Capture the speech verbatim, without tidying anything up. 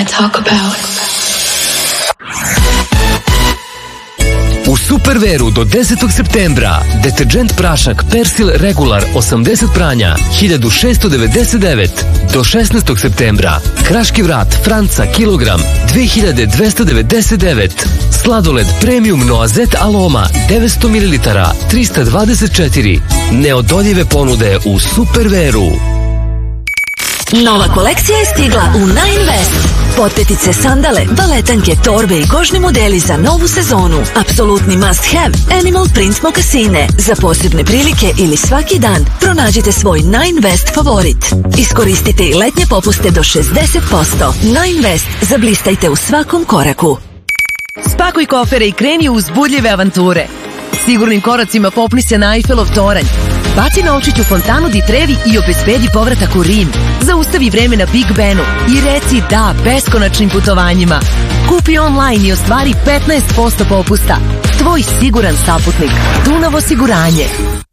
talk about. U Superveru do desetog septembra deterđent prašak Persil Regular osamdeset pranja hiljadu šesto devedeset devet. Do šesnaestog septembra kraški vrat Franca kilogram dve hiljade dvesta devedeset devet. Sladoled Premium Noazet Aloma devetsto mililitara trista dvadeset četiri. Neodoljive ponude u Superveru. Nova kolekcija je stigla u Nine West. Potpetice, sandale, baletanke, torbe i kožni modeli za novu sezonu. Apsolutni must have Animal Print mokasine. Za posebne prilike ili svaki dan pronađite svoj Nine West favorit. Iskoristite i letnje popuste do šezdeset posto. Nine West, zablistajte u svakom koraku. Spakuj kofere i kreni u uzbudljive avanture. Sigurnim koracima popni se na Eiffelov toranj. Baci novčić u fontanu di Trevi i obezbedi povratak u Rim. Zaustavi vreme na Big Benu i reci da beskonačnim putovanjima. Kupi online i ostvari petnaest posto popusta. Tvoj siguran saputnik. Dunav osiguranje.